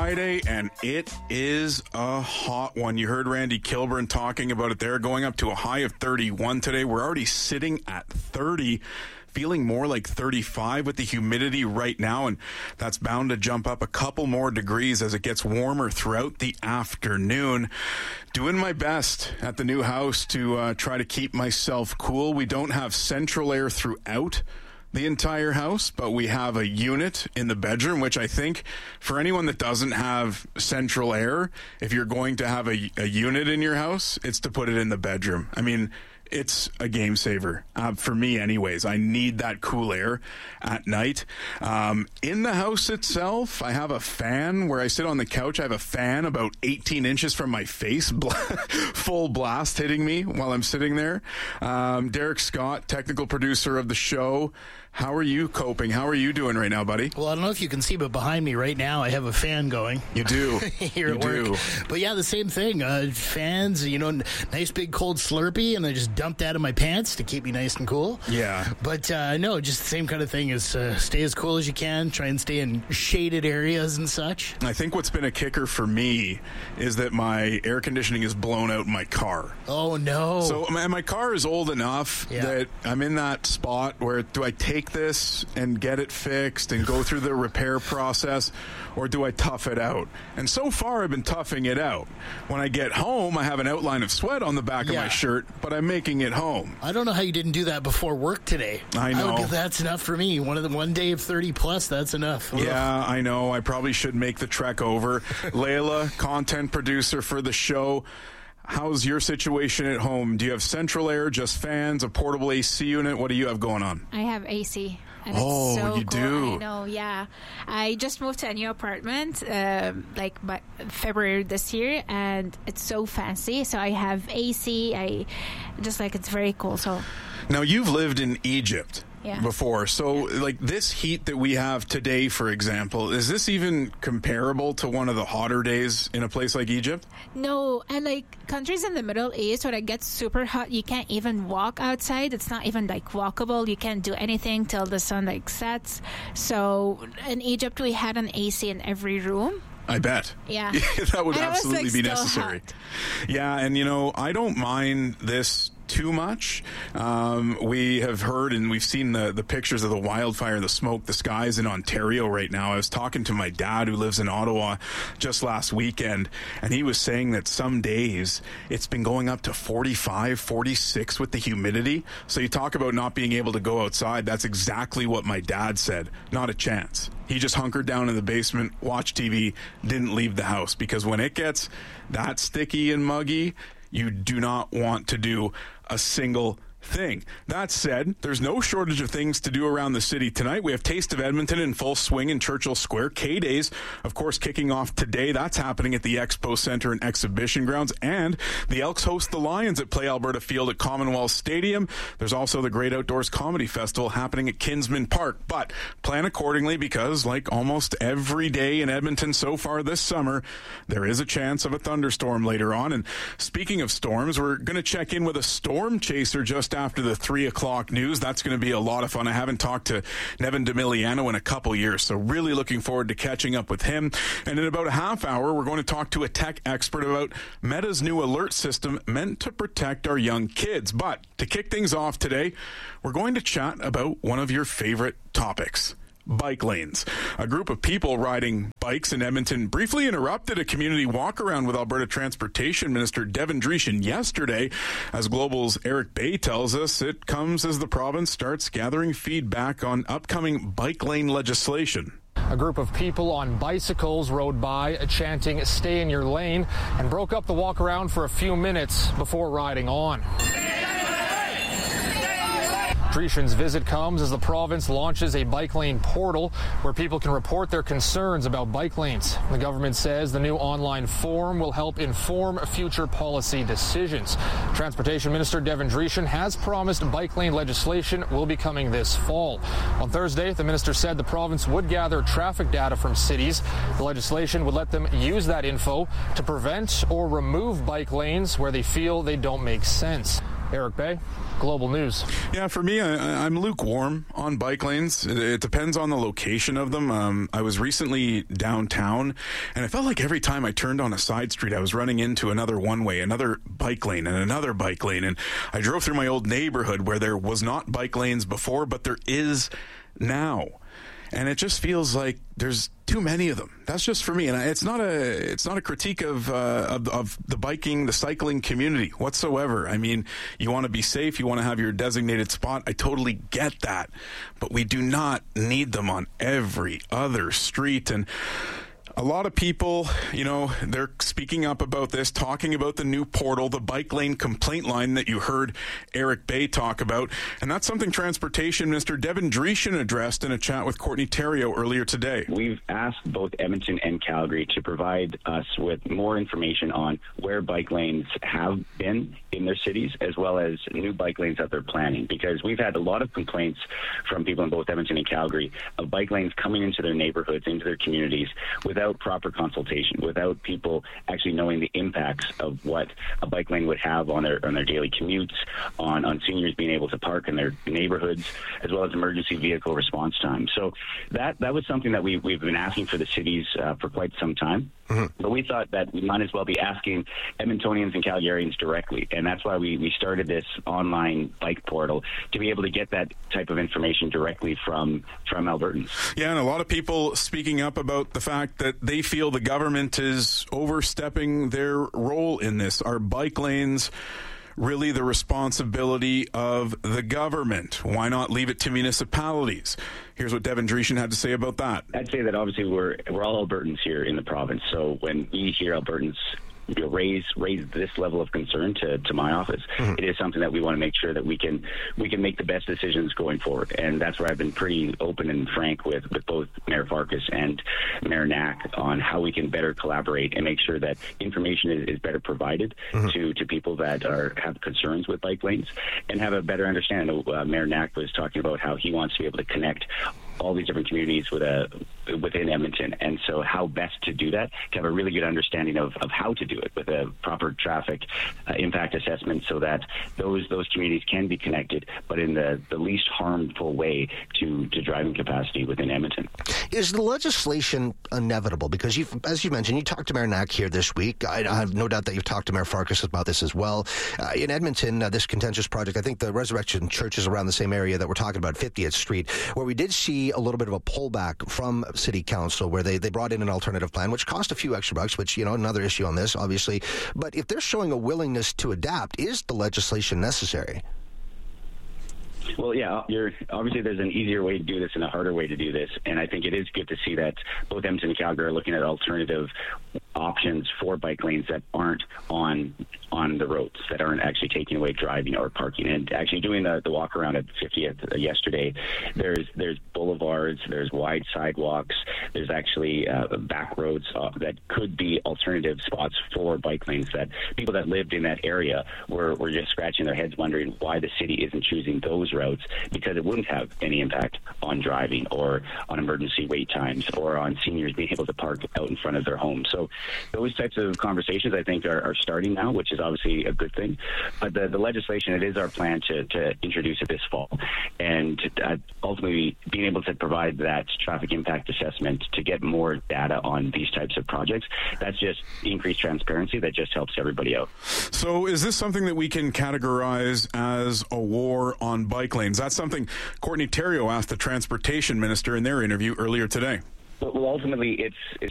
Friday, and it is a hot one. You heard Randy Kilburn talking about it there, going up to a high of 31 today. We're already sitting at 30, feeling more like 35 with the humidity right now, and that's bound to jump up a couple more degrees as it gets warmer throughout the afternoon. Doing my best at the new house to try to keep myself cool. We don't have central air throughout the entire house, but we have a unit in the bedroom, which I think for anyone that doesn't have central air, if you're going to have a unit in your house, it's to put it in the bedroom. I mean, it's a game saver for me anyways. I need that cool air at night. In the house itself, I have a fan where I sit on the couch. I have a fan about 18 inches from my face, full blast hitting me while I'm sitting there. Derek Scott, technical producer of the show. How are you coping? How are you doing right now, buddy? Well, I don't know if you can see, but behind me right now, I have a fan going. You do. Here at work. But yeah, the same thing. Fans, nice big cold Slurpee, and I just dumped that in my pants to keep me nice and cool. Yeah. But no, just the same kind of thing is stay as cool as you can, try and stay in shaded areas and such. I think what's been a kicker for me is that my air conditioning is blown out in my car. Oh, no. So my car is old enough that I'm in that spot where do I take this and get it fixed and go through the repair process, or do I tough it out? And so far I've been toughing it out. When I get home, I have an outline of sweat on the back of my shirt, but I'm making it home. I don't know how you didn't do that before work today. I know. That's enough for me. One day of 30 plus, that's enough. Yeah, I know. I probably should make the trek over. Layla, content producer for the show. How's your situation at home? Do you have central air, just fans, a portable AC unit? What do you have going on? I have AC. And oh, it's so you cool. do? I know, yeah. I just moved to a new apartment by February this year, and it's so fancy. So I have AC. It's very cool. So now you've lived in Egypt. Before. So this heat that we have today, for example, is this even comparable to one of the hotter days in a place like Egypt? No, and countries in the Middle East where it gets super hot, you can't even walk outside. It's not even walkable. You can't do anything till the sun sets. So in Egypt we had an AC in every room. I bet. Yeah. That would absolutely be necessary. Hot. Yeah, and I don't mind this too much. We have heard and we've seen the pictures of the wildfire, the smoke, the skies in Ontario right now. I was talking to my dad who lives in Ottawa just last weekend, and he was saying that some days it's been going up to 45, 46 with the humidity. So you talk about not being able to go outside. That's exactly what my dad said. Not a chance. He just hunkered down in the basement, watched TV, didn't leave the house, because when it gets that sticky and muggy, you do not want to do a single thing. That said, there's no shortage of things to do around the city tonight. We have Taste of Edmonton in full swing in Churchill Square. K-Days, of course, kicking off today. That's happening at the Expo Center and Exhibition Grounds. And the Elks host the Lions at Play Alberta Field at Commonwealth Stadium. There's also the Great Outdoors Comedy Festival happening at Kinsman Park. But plan accordingly, because like almost every day in Edmonton so far this summer, there is a chance of a thunderstorm later on. And speaking of storms, we're going to check in with a storm chaser just after the 3 o'clock news. That's going to be a lot of fun. I haven't talked to Nevin Demiliano in a couple years, so really looking forward to catching up with him. And in about a half hour, we're going to talk to a tech expert about Meta's new alert system meant to protect our young kids. But to kick things off today, we're going to chat about one of your favorite topics: bike lanes. A group of people riding bikes in Edmonton briefly interrupted a community walk-around with Alberta Transportation Minister Devin Dreeshen yesterday. As Global's Eric Bay tells us, it comes as the province starts gathering feedback on upcoming bike lane legislation. A group of people on bicycles rode by chanting "Stay in your lane" and broke up the walk-around for a few minutes before riding on. Dreeshen's visit comes as the province launches a bike lane portal where people can report their concerns about bike lanes. The government says the new online form will help inform future policy decisions. Transportation Minister Devin Dreeshen has promised bike lane legislation will be coming this fall. On Thursday, the minister said the province would gather traffic data from cities. The legislation would let them use that info to prevent or remove bike lanes where they feel they don't make sense. Eric Bay, Global News. Yeah, for me, I'm lukewarm on bike lanes. It depends on the location of them. I was recently downtown, and I felt like every time I turned on a side street, I was running into another one-way, another bike lane, and another bike lane. And I drove through my old neighborhood where there was not bike lanes before, but there is now. And it just feels like there's too many of them. That's just for me, and it's not a critique of the biking, the cycling community whatsoever. I mean, you want to be safe, you want to have your designated spot. I totally get that, but we do not need them on every other street. And a lot of people, they're speaking up about this, talking about the new portal, the bike lane complaint line that you heard Eric Bay talk about. And that's something Transportation Minister Devin Dreeshen addressed in a chat with Courtney Theriault earlier today. We've asked both Edmonton and Calgary to provide us with more information on where bike lanes have been in their cities, as well as new bike lanes that they're planning. Because we've had a lot of complaints from people in both Edmonton and Calgary of bike lanes coming into their neighborhoods, into their communities, without proper consultation, without people actually knowing the impacts of what a bike lane would have on their daily commutes, on seniors being able to park in their neighborhoods, as well as emergency vehicle response time. So that was something that we've been asking for the cities for quite some time. But we thought that we might as well be asking Edmontonians and Calgarians directly, and that's why we started this online bike portal, to be able to get that type of information directly from Albertans. Yeah, and a lot of people speaking up about the fact that they feel the government is overstepping their role in this. Are bike lanes really the responsibility of the government? Why not leave it to municipalities? Here's what Devin Dreeshen had to say about that. I'd say that obviously we're all Albertans here in the province. So when we hear Albertans raise this level of concern to my office, it is something that we want to make sure that we can make the best decisions going forward. And that's where I've been pretty open and frank with both Mayor Farkas and Mayor Knack on how we can better collaborate and make sure that information is better provided to people that have concerns with bike lanes and have a better understanding. Mayor Knack was talking about how he wants to be able to connect all these different communities within Edmonton, and so how best to do that, to have a really good understanding of how to do it with a proper traffic impact assessment, so that those communities can be connected, but in the least harmful way to driving capacity within Edmonton. Is the legislation inevitable? Because as you mentioned, you talked to Mayor Knack here this week. I have no doubt that you've talked to Mayor Farkas about this as well. In Edmonton, this contentious project, I think the Resurrection Church is around the same area that we're talking about, 50th Street, where we did see a little bit of a pullback from City Council, where they brought in an alternative plan, which cost a few extra bucks, which, another issue on this, obviously. But if they're showing a willingness to adapt, is the legislation necessary? Well, yeah, obviously there's an easier way to do this and a harder way to do this, and I think it is good to see that both Edmonton and Calgary are looking at alternative options for bike lanes that aren't on the roads, that aren't actually taking away driving or parking. And actually doing the walk around at 50th yesterday, there's boulevards, there's wide sidewalks, there's actually back roads that could be alternative spots for bike lanes, that people that lived in that area were just scratching their heads wondering why the city isn't choosing those routes, because it wouldn't have any impact on driving or on emergency wait times or on seniors being able to park out in front of their homes. So those types of conversations, I think, are starting now, which is obviously a good thing. But the legislation, it is our plan to introduce it this fall, and ultimately being able to provide that traffic impact assessment to get more data on these types of projects. That's just increased transparency that just helps everybody out. So is this something that we can categorize as a war on bike lanes? That's something Courtney Theriault asked the Transportation Minister in their interview earlier today. Well, ultimately, it's